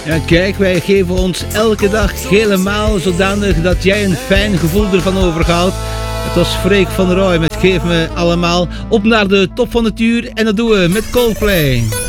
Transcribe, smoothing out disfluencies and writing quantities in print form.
Ja, kijk, wij geven ons elke dag helemaal zodanig dat jij een fijn gevoel ervan overhoudt. Het was Freek van Rooij met Geef me allemaal. Op naar de top van het uur en dat doen we met Coldplay.